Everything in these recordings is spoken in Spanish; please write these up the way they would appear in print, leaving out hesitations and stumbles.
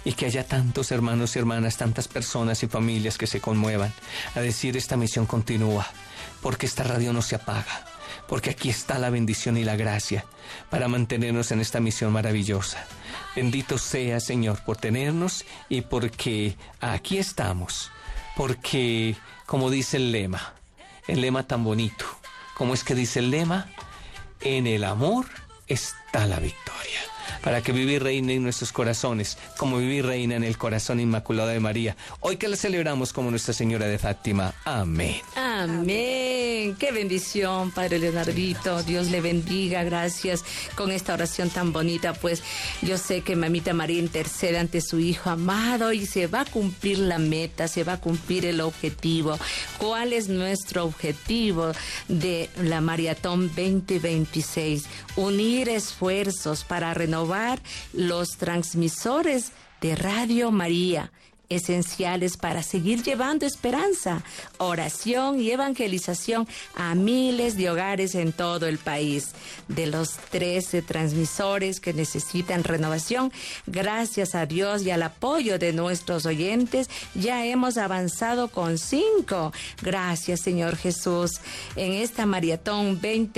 y que haya tantos hermanos y hermanas, tantas personas y familias que se conmuevan a decir esta misión continúa, porque esta radio no se apaga, porque aquí está la bendición y la gracia para mantenernos en esta misión maravillosa. Bendito sea, Señor, por tenernos y porque aquí estamos, porque, como dice el lema tan bonito, ¿cómo es que dice el lema? En el amor está la victoria. Para que viva y reine en nuestros corazones, como vive y reina en el corazón inmaculado de María. Hoy que la celebramos como Nuestra Señora de Fátima. Amén. Amén. Qué bendición, Padre Leonardito. Dios le bendiga. Gracias con esta oración tan bonita. Pues yo sé que Mamita María intercede ante su Hijo amado y se va a cumplir la meta, se va a cumplir el objetivo. ¿Cuál es nuestro objetivo de la Maratón 2026? Unir esfuerzos para renovar los transmisores de Radio María, esenciales para seguir llevando esperanza, oración y evangelización a miles de hogares en todo el país. De los 13 transmisores que necesitan renovación, gracias a Dios y al apoyo de nuestros oyentes, ya hemos avanzado con 5. Gracias, Señor Jesús. En esta Maratón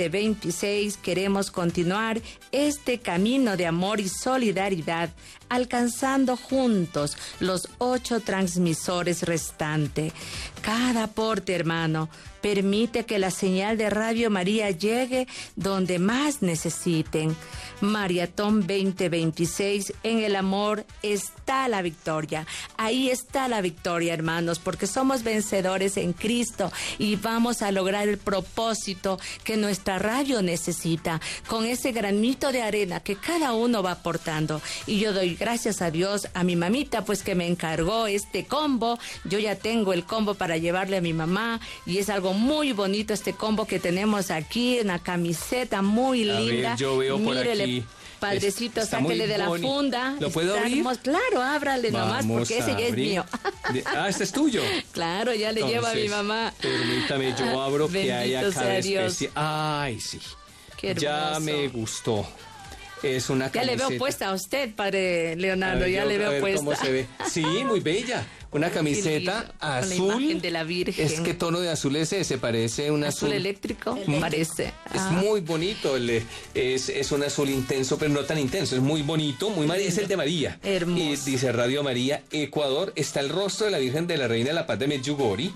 2026 queremos continuar este camino de amor y solidaridad, alcanzando juntos los 8 transmisores restantes. Cada aporte, hermano, permite que la señal de Radio María llegue donde más necesiten. Maratón 2026, en el amor está la victoria. Ahí está la victoria, hermanos, porque somos vencedores en Cristo y vamos a lograr el propósito que nuestra radio necesita, con ese granito de arena que cada uno va aportando. Y yo doy gracias a Dios, a mi mamita, pues que me encargó este combo. Yo ya tengo el combo para llevarle a mi mamá y es algo muy bonito este combo que tenemos aquí, una camiseta muy linda. Ver, yo veo por Mírele, aquí. Padrecito, sáquele de la funda. ¿Lo puedo abrir? Claro, ábrale nomás, porque ese ya es mío. Este es tuyo. Claro, ya le llevo a mi mamá. Permítame, yo abro que hay acá de Dios. especie. Ay, sí. Qué hermoso. Ya me gustó. Es una camiseta. Ya le veo puesta a usted, Padre Leonardo, ver, ya le veo puesta. ¿Cómo se ve? Sí, muy bella. Una camiseta azul. Con la imagen de la Virgen. Es que tono de azul es ese, parece un azul. Azul eléctrico, parece. Es muy bonito, es un azul intenso, pero no tan intenso, es muy bonito, muy María, es el de María. Hermoso. Y dice Radio María, Ecuador, está el rostro de la Virgen de la Reina de la Paz de Medjugorje.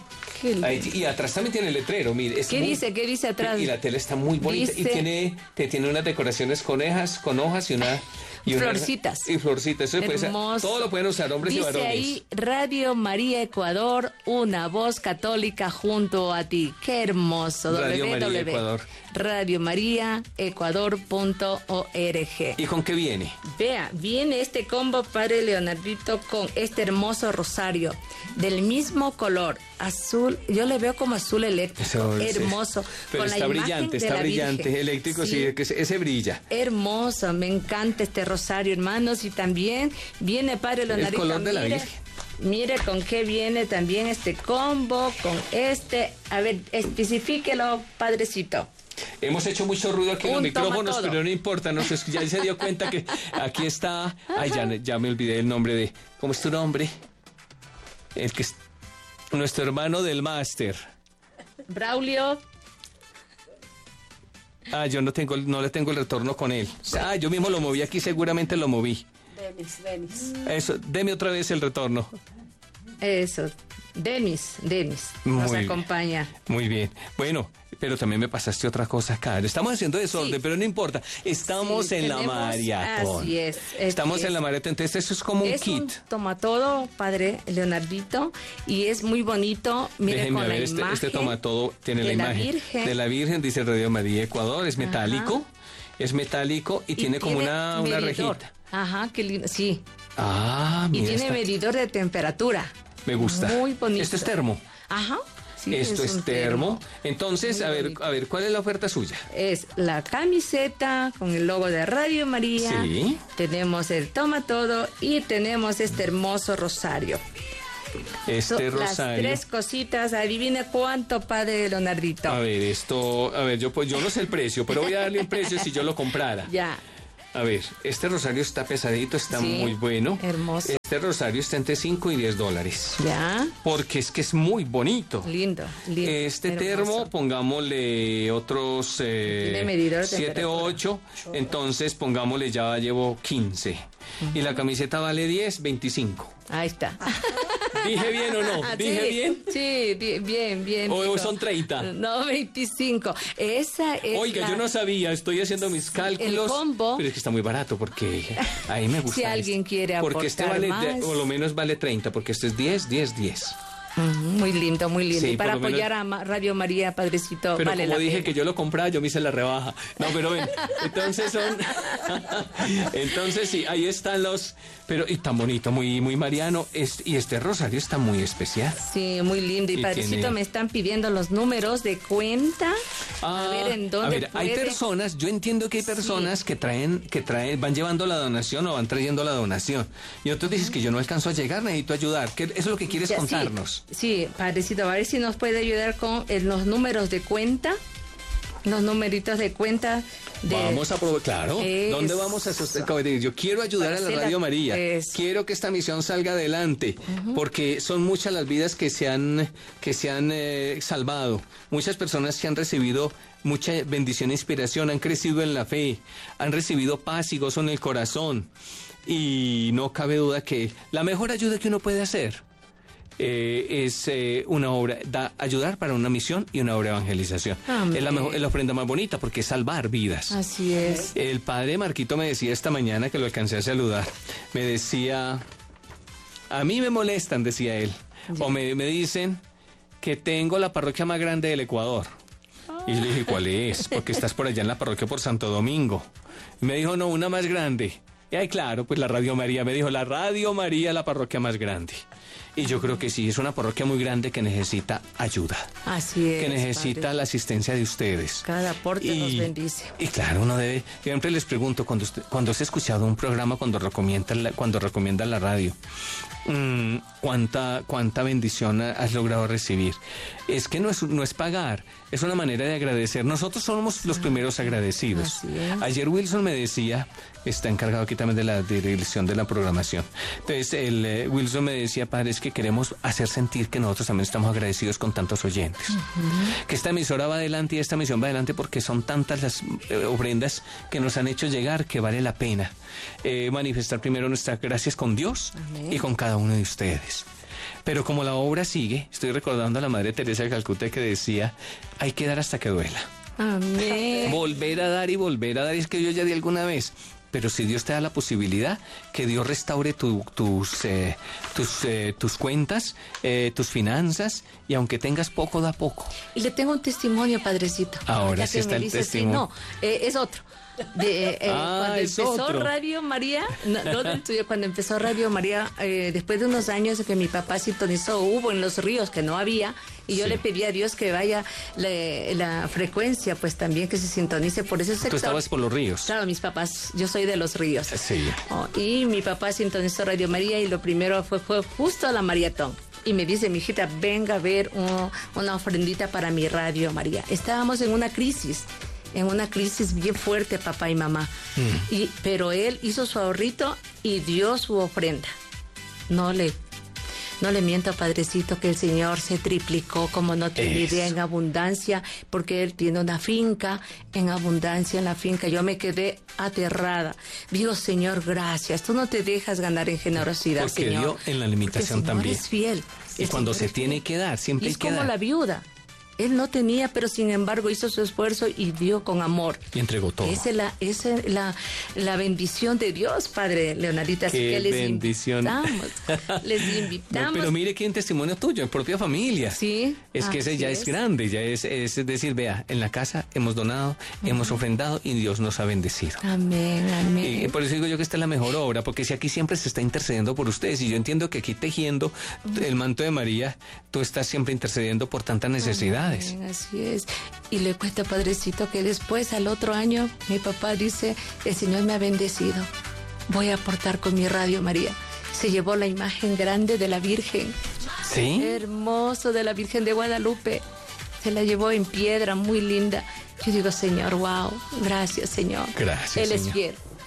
Y atrás también tiene el letrero, mire. ¿Qué dice atrás? Y la tela está muy bonita, dice, y tiene unas decoraciones con hojas y florcitas. Y florcitas, eso puede ser, todo lo pueden usar hombres y varones. Dice ahí, Radio María Ecuador, una voz católica junto a ti. Qué hermoso. Radio María Ecuador. RadioMariaEcuador.org. ¿Y con qué viene? Vea, viene este combo, Padre Leonardito, con este hermoso rosario del mismo color, azul. Yo le veo como azul eléctrico, hermoso. Pero con está brillante, eléctrico, sí, que ese brilla. Hermoso, me encanta este rosario, hermanos, y también viene, Padre Leonardito. El color de la Virgen. Mire con qué viene también este combo, con este. A ver, especifíquelo, Padrecito. Hemos hecho mucho ruido aquí en los micrófonos, pero no importa, ya se dio cuenta que aquí está. Ay, ya me olvidé el nombre de. ¿Cómo es tu nombre? El que es nuestro hermano del máster. Braulio. Yo no le tengo el retorno con él. Yo mismo lo moví aquí, seguramente lo moví. Denis. Eso, deme otra vez el retorno. Eso, Denis nos acompaña. Muy bien. Bueno, pero también me pasaste otra cosa acá. Estamos haciendo desorden, sí, pero no importa. Estamos en la maratón. Así es. Estamos en la maratón. Entonces eso es como un kit. Es un tomatodo, Padre Leonardito, y es muy bonito. Mire, déjenme con ver, la este tomatodo tiene la imagen de la Virgen, dice Radio María Ecuador, es metálico. Ajá. Es metálico y tiene como una rejita. Ajá, qué lindo, sí. Mira. Y tiene medidor de temperatura. Me gusta. Muy bonito. Esto es termo. Ajá. Sí, esto es termo. Entonces, a ver, ¿cuál es la oferta suya? Es la camiseta con el logo de Radio María. Sí. Tenemos el toma todo y tenemos este hermoso rosario. Rosario. Las 3 cositas, adivine cuánto, Padre Leonardito. A ver, yo no sé el precio, pero voy a darle un precio si yo lo comprara. Ya. A ver, este rosario está pesadito, está muy bueno. Hermoso. Este rosario está entre $5 y $10. ¿Ya? Porque es que es muy bonito. Lindo, lindo. Este hermoso. termo, pongámosle otros Tiene medidor de 7, temperatura. 8. Entonces, pongámosle, ya llevo 15. Y la camiseta vale 10, 25. Ahí está. ¿Dije bien o no? ¿Dije Sí, bien? Sí, bien, bien. ¿O dijo. son 30? No, 25. Esa es Oiga, yo no sabía, estoy haciendo mis cálculos. El combo. Pero es que está muy barato porque ahí me gusta. Si alguien quiere porque este aportar vale, más. por lo menos vale 30, porque este es 10, 10, 10. Muy lindo, muy lindo. Sí, y para por lo apoyar a Radio María, Padrecito, Pero vale como la dije pena. que yo lo compraba, yo me hice la rebaja. No, pero ven, entonces son... Entonces sí, ahí están los... Pero y tan bonito, muy mariano. Y este rosario está muy especial. Sí, muy lindo. Y Padrecito, tiene... me están pidiendo los números de cuenta. A ver, ¿en dónde a ver, puede? hay personas, yo entiendo que hay personas que traen, van llevando la donación o van trayendo la donación. Y otros dices que yo no alcanzo a llegar, necesito ayudar. ¿Qué es lo que quieres contarnos? Sí, Padrecito, a ver si nos puede ayudar con los números de cuenta. Los numeritos de cuenta. Vamos a probar, claro. ¿Dónde vamos a sostener? Yo quiero ayudar a la Radio María. Quiero que esta misión salga adelante, porque son muchas las vidas que se han salvado. Muchas personas que han recibido mucha bendición e inspiración, han crecido en la fe, han recibido paz y gozo en el corazón. Y no cabe duda que la mejor ayuda que uno puede hacer es una obra, ayudar para una misión y una obra de evangelización. Es la ofrenda más bonita porque es salvar vidas. Así es. El padre Marquito me decía esta mañana, que lo alcancé a saludar, me decía, a mí me molestan, decía él, o me dicen que tengo la parroquia más grande del Ecuador. Y yo le dije, ¿cuál es? Porque estás por allá en la parroquia por Santo Domingo. Y me dijo, no, una más grande. Y ahí, claro, pues la Radio María, me dijo, la Radio María, la parroquia más grande. Y yo creo que sí, es una parroquia muy grande que necesita ayuda. Así es. Que necesita padre. La asistencia de ustedes. Cada aporte nos bendice. Y claro, uno debe, siempre les pregunto, cuando has escuchado un programa, cuando recomienda la radio, ¿cuánta bendición has logrado recibir? Es que no es pagar, es una manera de agradecer. Nosotros somos los primeros agradecidos. Ayer Wilson me decía, está encargado aquí también de la dirección de la programación. Entonces, Wilson me decía, padre, es que queremos hacer sentir que nosotros también estamos agradecidos con tantos oyentes. Que esta emisora va adelante y esta misión va adelante porque son tantas las ofrendas que nos han hecho llegar que vale la pena manifestar primero nuestras gracias con Dios y con cada uno de ustedes. Pero como la obra sigue, estoy recordando a la Madre Teresa de Calcuta que decía, hay que dar hasta que duela. Amén. Volver a dar y volver a dar, es que yo ya di alguna vez. Pero si Dios te da la posibilidad, que Dios restaure tus cuentas, tus finanzas, y aunque tengas poco, da poco. Y le tengo un testimonio, Padrecito. Ahora sí está el testimonio. Sí, no, es otro. Cuando empezó otro. Radio María, cuando empezó Radio María, después de unos años que mi papá sintonizó, hubo en los ríos que no había, y yo le pedí a Dios que vaya la frecuencia, pues también que se sintonice por ese sector. Tú estabas por los ríos. Claro, mis papás, yo soy de los ríos. Sí. Y mi papá sintonizó Radio María y lo primero fue justo a la maratón. Y me dice, mi hijita, venga a ver una ofrendita para mi Radio María. Estábamos en una crisis bien fuerte, papá y mamá. Pero él hizo su ahorrito y dio su ofrenda. No le miento, Padrecito, que el Señor se triplicó, como no tiene idea, en abundancia, porque él tiene una finca, en abundancia en la finca. Yo me quedé aterrada. Digo, Señor, gracias. Tú no te dejas ganar en generosidad, porque Señor. Dio en la limitación también. Es fiel. Y cuando se tiene que dar, siempre hay que dar. Es como la viuda. Él no tenía, pero sin embargo hizo su esfuerzo y dio con amor. Y entregó todo. Esa es la bendición de Dios, Padre Leonardito. Así que les invitamos. No, pero mire que en testimonio tuyo, en propia familia. Sí. Es que ese ya es grande, ya es decir, vea, en la casa hemos donado, hemos ofrendado y Dios nos ha bendecido. Amén, amén. Y por eso digo yo que esta es la mejor obra, porque si aquí siempre se está intercediendo por ustedes, y yo entiendo que aquí tejiendo el manto de María, tú estás siempre intercediendo por tantas necesidades. Así es. Y le cuento, Padrecito, que después, al otro año, mi papá dice, el Señor me ha bendecido, voy a aportar con mi Radio María. Se llevó la imagen grande de la Virgen. ¿Sí? Hermoso, de la Virgen de Guadalupe. Se la llevó en piedra, muy linda. Yo digo, Señor, wow, gracias, Señor. Gracias, Él Señor. es fiel.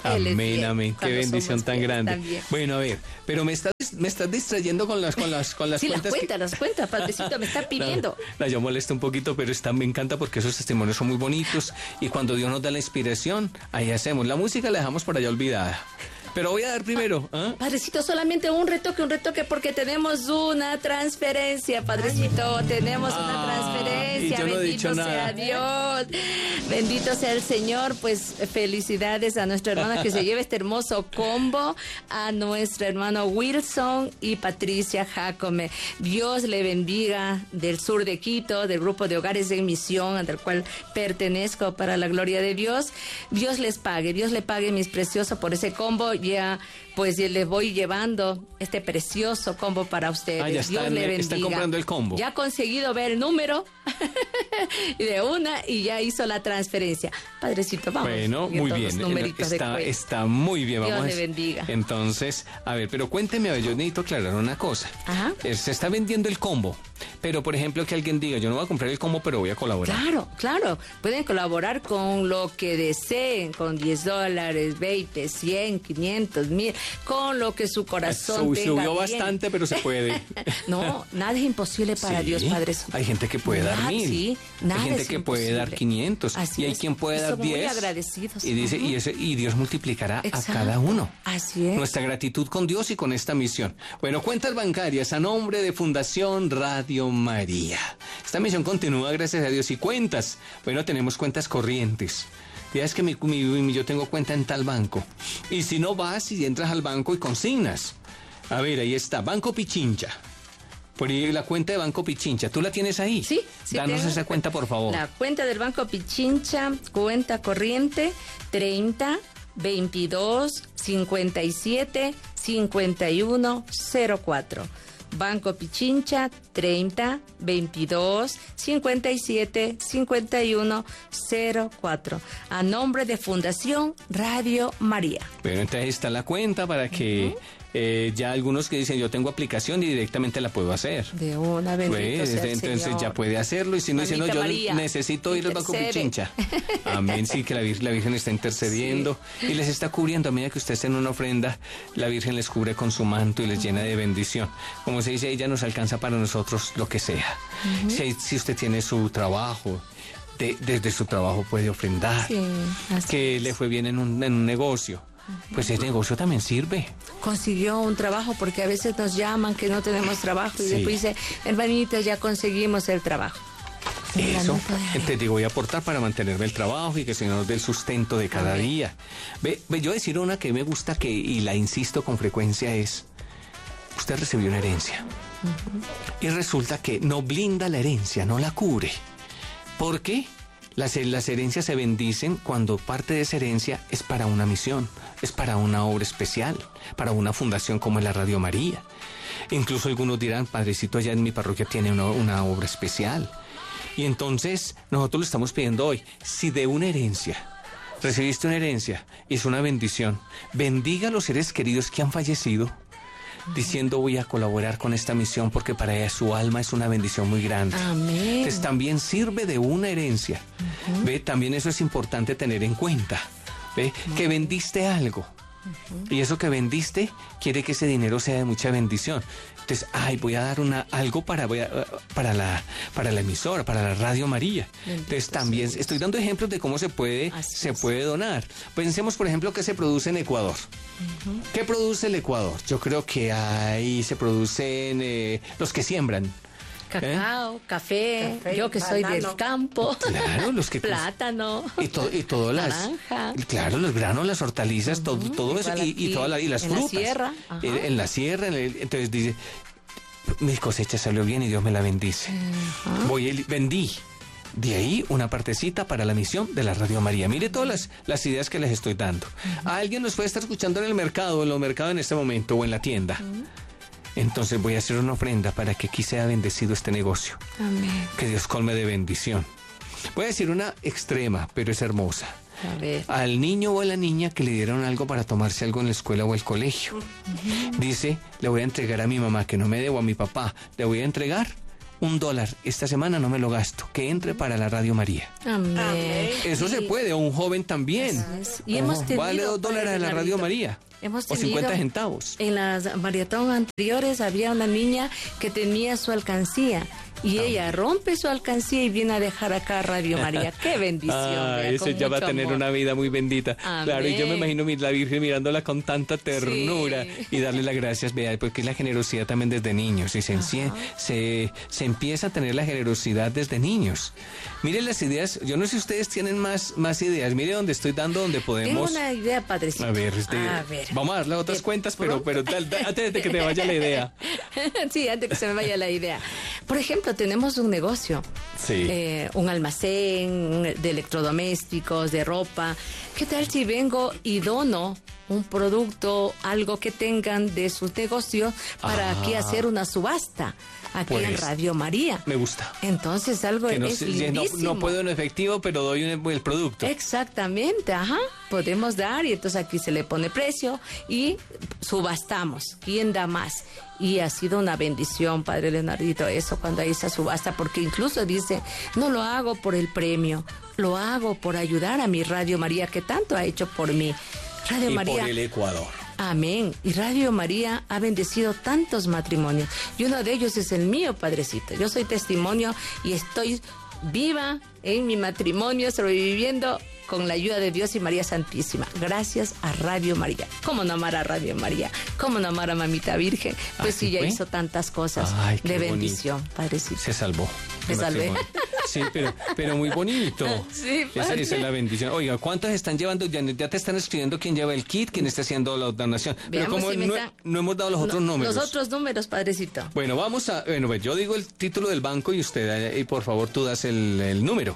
Amén, amén. Qué bendición tan grande. También. Bueno, a ver, pero me estás distrayendo con las sí, cuentas. Las cuentas, padrecito, me está pidiendo. Yo molesto un poquito, pero me encanta porque esos testimonios son muy bonitos y cuando Dios nos da la inspiración, ahí hacemos. La música la dejamos por allá olvidada. Pero voy a dar primero. Padrecito, solamente un retoque, porque tenemos una transferencia, padrecito. Tenemos una transferencia. Y yo no he dicho nada. Bendito sea Dios. Bendito sea el Señor. Pues felicidades a nuestra hermana que se lleva este hermoso combo. A nuestro hermano Wilson y Patricia Jacome. Dios le bendiga, del sur de Quito, del grupo de Hogares en Misión, al cual pertenezco, para la gloria de Dios. Dios le pague, mis preciosos, por ese combo. Ya, pues les voy llevando este precioso combo para ustedes. Ya Dios le bendiga. Están comprando el combo. Ya ha conseguido ver el número y ya hizo la transferencia. Padrecito, vamos. Bueno, muy bien. Está muy bien. Dios le bendiga. Entonces, a ver, pero cuénteme, a ver, yo necesito aclarar una cosa. Ajá. Se está vendiendo el combo, pero por ejemplo que alguien diga, yo no voy a comprar el combo, pero voy a colaborar. Claro. Pueden colaborar con lo que deseen, con $10, 20, 100, 500, 1000, con lo que su corazón tenga. Subió bastante, pero se puede. No, nada es imposible para Dios, Padrecito. Hay gente que puede dar 1000. Sí, nada hay gente es que imposible. puede dar 500. Así y hay es. quien puede dar 10. Muy agradecidos. Y dice, y Dios multiplicará a cada uno. Así es. Nuestra gratitud con Dios y con esta misión. Bueno, cuentas bancarias a nombre de Fundación Radio María. Esta misión continúa, gracias a Dios. Y cuentas. Bueno, tenemos cuentas corrientes. Ya es que yo tengo cuenta en tal banco. Y si no vas y entras al banco y consignas. A ver, ahí está, Banco Pichincha. Por ahí la cuenta de Banco Pichincha. ¿Tú la tienes ahí? Sí. Danos esa cuenta, por favor. La cuenta del Banco Pichincha, cuenta corriente 30 22 57 51 04. Banco Pichincha 30 22 57 51 04. A nombre de Fundación Radio María. Bueno, entonces está la cuenta para que ya algunos que dicen yo tengo aplicación y directamente la puedo hacer. De una, bendito sea el entonces Señor. Ya puede hacerlo, y si no dice no, yo María, necesito ir al Banco Pichincha. Amén, sí, que la Virgen está intercediendo y les está cubriendo. A medida que usted está en una ofrenda, la Virgen les cubre con su manto y les llena de bendición. Como se dice, ella nos alcanza para nosotros lo que sea. Si usted tiene su trabajo, desde su trabajo puede ofrendar. Sí, que le fue bien en un negocio. Pues el negocio también sirve. Consiguió un trabajo, porque a veces nos llaman que no tenemos trabajo y después dice, hermanita, ya conseguimos el trabajo. Eso, te digo, voy a aportar para mantenerme el trabajo y que el Señor nos dé el sustento de cada día. Yo decir una que me gusta, y la insisto con frecuencia, es, usted recibió una herencia. Y resulta que no blinda la herencia, no la cubre. ¿Por qué? Las herencias se bendicen cuando parte de esa herencia es para una misión, es para una obra especial, para una fundación como es la Radio María. Incluso algunos dirán, padrecito, allá en mi parroquia tiene una obra especial. Y entonces nosotros le estamos pidiendo hoy, si de una herencia, recibiste una herencia, es una bendición, bendiga a los seres queridos que han fallecido, diciendo voy a colaborar con esta misión porque para ella su alma es una bendición muy grande. Amén. Entonces también sirve de una herencia. También eso es importante tener en cuenta. Que vendiste algo. Y eso que vendiste quiere que ese dinero sea de mucha bendición. Entonces, voy a dar algo para la emisora, para la Radio María. Entonces también estoy dando ejemplos de cómo se puede donar. Pensemos, por ejemplo, que se produce en Ecuador. ¿Qué produce el Ecuador? Yo creo que ahí se producen los que siembran. Cacao, café, yo que soy del campo. Claro, los que plátano. Y todo naranja. Claro, los granos, las hortalizas, todo eso y las frutas. En la sierra. Entonces dice, mi cosecha salió bien y Dios me la bendice. Vendí. De ahí una partecita para la misión de la Radio María. Mire todas las ideas que les estoy dando. Alguien nos puede estar escuchando en los mercados en este momento o en la tienda. Entonces voy a hacer una ofrenda para que aquí sea bendecido este negocio. Amén. Que Dios colme de bendición. Voy a decir una extrema, pero es hermosa. A ver. Al niño o a la niña que le dieron algo para tomarse algo en la escuela o el colegio. Dice, le voy a entregar a mi mamá, que no me debo, a mi papá, le voy a entregar $1 esta semana no me lo gasto, que entre para la Radio María. Amén. Eso se puede, o un joven también. Y hemos tenido, vale $2 a la Radio María. Hemos o tenido, 50 centavos. En las maratón anteriores había una niña que tenía su alcancía y ella rompe su alcancía y viene a dejar acá Radio María. ¡Qué bendición! Eso ya va a tener amor. una vida muy bendita. Amén. Claro, y yo me imagino la Virgen mirándola con tanta ternura y darle las gracias, vea, porque es la generosidad también desde niños y se empieza a tener la generosidad desde niños. Miren las ideas, yo no sé si ustedes tienen más ideas. Mire donde estoy dando, donde podemos... Tengo una idea, padrecito. A ver, vamos a darle otras cuentas, pero antes de que te vaya la idea. Sí, antes que se me vaya la idea. Por ejemplo, tenemos un negocio, un almacén de electrodomésticos, de ropa. ¿Qué tal si vengo y dono un producto, algo que tengan de sus negocios para aquí hacer una subasta? Aquí en Radio María. Me gusta. Entonces algo que es lindísimo. No puedo en efectivo, pero doy el producto. Exactamente, podemos dar y entonces aquí se le pone precio y subastamos. ¿Quién da más? Y ha sido una bendición, Padre Leonardito, eso cuando hay esa subasta, porque incluso dice, no lo hago por el premio, lo hago por ayudar a mi Radio María, que tanto ha hecho por mí. Radio y María. por el Ecuador. Amén. Y Radio María ha bendecido tantos matrimonios. Y uno de ellos es el mío, Padrecito. Yo soy testimonio y estoy viva en mi matrimonio, sobreviviendo con la ayuda de Dios y María Santísima. Gracias a Radio María. ¿Cómo no amar a Radio María? ¿Cómo no amar a Mamita Virgen? Pues sí, ya hizo tantas cosas de bendición, bonito. Padrecito. Se salvó. Me salvé. Sí, pero muy bonito. Sí, esa es la bendición. Oiga, ¿cuántos están llevando? Ya te están escribiendo quién lleva el kit, quién está haciendo la donación. Pero como no hemos dado los otros números. Los otros números, Padrecito. Bueno, yo digo el título del banco y usted, y por favor, tú das el número.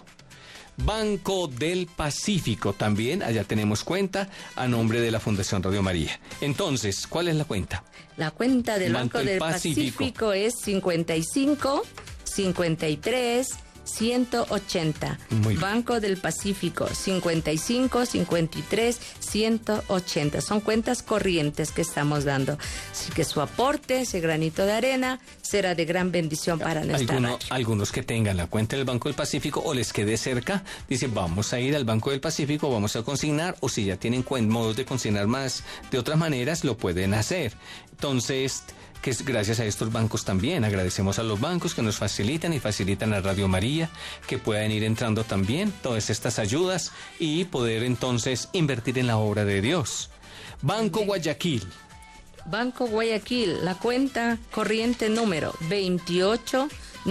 Banco del Pacífico, también allá tenemos cuenta a nombre de la Fundación Radio María. Entonces, ¿cuál es la cuenta? La cuenta del Banco del Pacífico es 55 53 180. Banco del Pacífico 55 53 180. Son cuentas corrientes que estamos dando. Así que su aporte, ese granito de arena, será de gran bendición para nuestra radio. Algunos que tengan la cuenta del Banco del Pacífico o les quede cerca, dicen vamos a ir al Banco del Pacífico, vamos a consignar, o si ya tienen modos de consignar más de otras maneras, lo pueden hacer. Entonces, que es gracias a estos bancos también. Agradecemos a los bancos que nos facilitan y facilitan a Radio María, que puedan ir entrando también todas estas ayudas y poder entonces invertir en la obra de Dios. Banco Guayaquil. Banco Guayaquil, la cuenta corriente número 28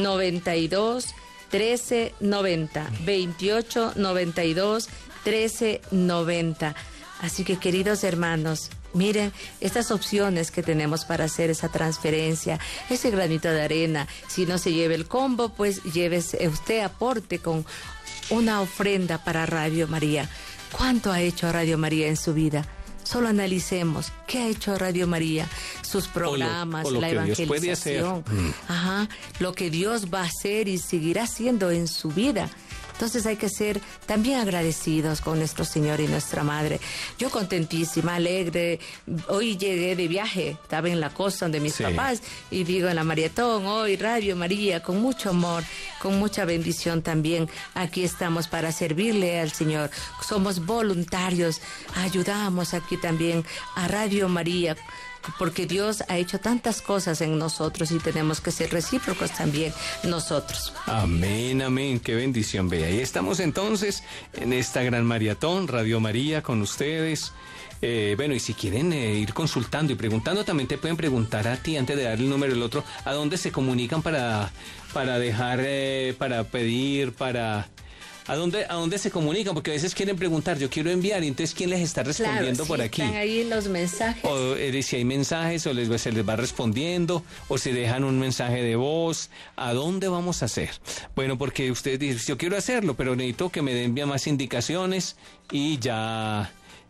92 13 90. 28 92 13 90. Así que, queridos hermanos, miren estas opciones que tenemos para hacer esa transferencia, ese granito de arena. Si no se lleve el combo, pues llévese usted, aporte con una ofrenda para Radio María. ¿Cuánto ha hecho Radio María en su vida? Solo analicemos qué ha hecho Radio María, sus programas, la evangelización, lo que Dios va a hacer y seguirá haciendo en su vida. Entonces hay que ser también agradecidos con nuestro Señor y nuestra Madre. Yo contentísima, alegre. Hoy llegué de viaje, estaba en la costa donde mis papás y digo en la maratón, hoy Radio María, con mucho amor, con mucha bendición también. Aquí estamos para servirle al Señor. Somos voluntarios, ayudamos aquí también a Radio María, porque Dios ha hecho tantas cosas en nosotros y tenemos que ser recíprocos también nosotros. Amén, amén, qué bendición, vea. Ahí estamos entonces en esta gran maratón, Radio María, con ustedes. Y si quieren ir consultando y preguntando, también te pueden preguntar a ti, antes de dar el número del otro, a dónde se comunican para dejar, para pedir, para... ¿A dónde se comunican? Porque a veces quieren preguntar, yo quiero enviar, y entonces ¿quién les está respondiendo por aquí? Están ahí los mensajes. O si hay mensajes, se les va respondiendo, o si dejan un mensaje de voz. ¿A dónde vamos a hacer? Bueno, porque ustedes dicen, yo quiero hacerlo, pero necesito que me den más indicaciones y ya...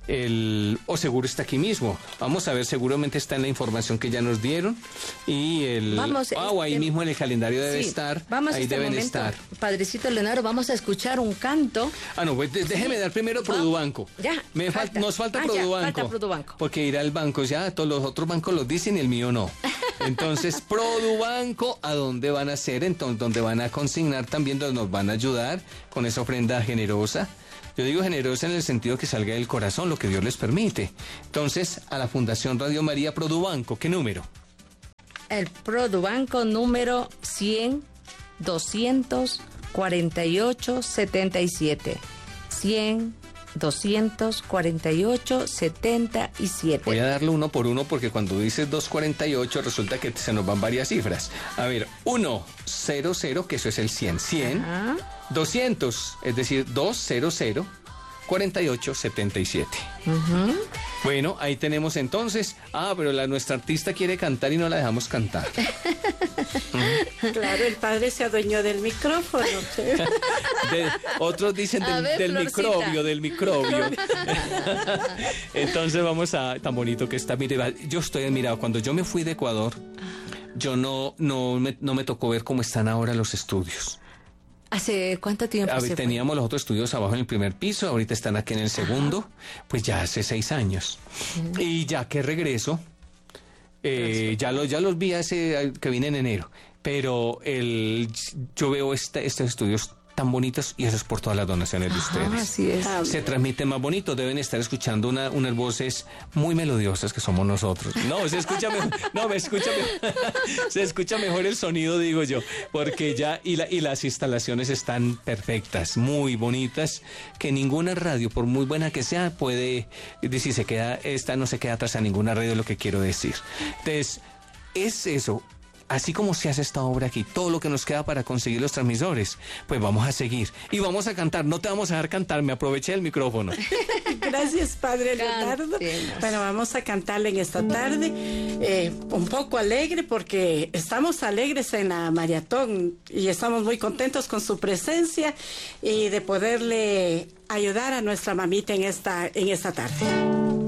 o seguro está aquí mismo. Vamos a ver, seguramente está en la información que ya nos dieron. Y ahí mismo en el calendario debe estar. Ahí deben estar. Padrecito Leonardo, vamos a escuchar un canto. Pues déjeme dar primero Produbanco. Ya. Nos falta Produbanco. Falta Produbanco. Porque ir al banco, ya todos los otros bancos los dicen y el mío no. Entonces, Produbanco, ¿a dónde van a hacer? Entonces, donde van a consignar también, donde nos van a ayudar con esa ofrenda generosa. Yo digo generosa en el sentido que salga del corazón, lo que Dios les permite. Entonces, a la Fundación Radio María Produbanco, ¿qué número? El Produbanco número 100 248 77. 100 248 77. Voy a darle uno por uno porque cuando dices 248 resulta que se nos van varias cifras. A ver, 100, que eso es el 100. 100, ajá. 200, es decir, 200 48 77. Uh-huh. Bueno, ahí tenemos entonces. Pero nuestra artista quiere cantar y no la dejamos cantar. Claro, el padre se adueñó del micrófono. Otros dicen del microbio. Entonces vamos a... Tan bonito que está. Mire, yo estoy admirado. Cuando yo me fui de Ecuador, yo no me tocó ver cómo están ahora los estudios. ¿Hace cuánto tiempo teníamos los otros estudios abajo en el primer piso, ahorita están aquí en el segundo, pues ya hace 6 años. Y ya que regreso, ya los vi que vine en enero, pero yo veo estos estudios tan bonitos y eso es por todas las donaciones de ustedes. Así es. Se transmite más bonito, deben estar escuchando unas voces muy melodiosas que somos nosotros. No, se escucha mejor, se escucha mejor el sonido, digo yo, porque ya y las instalaciones están perfectas, muy bonitas, que ninguna radio, por muy buena que sea, puede decir esta no se queda atrás a ninguna radio, es lo que quiero decir. Entonces, es eso. Así como se hace esta obra aquí, todo lo que nos queda para conseguir los transmisores, pues vamos a seguir y vamos a cantar. No te vamos a dejar cantar, me aproveché el micrófono. Gracias, Padre Leonardo. Bueno, vamos a cantarle en esta tarde, un poco alegre porque estamos alegres en la maratón y estamos muy contentos con su presencia y de poderle ayudar a nuestra mamita en esta tarde.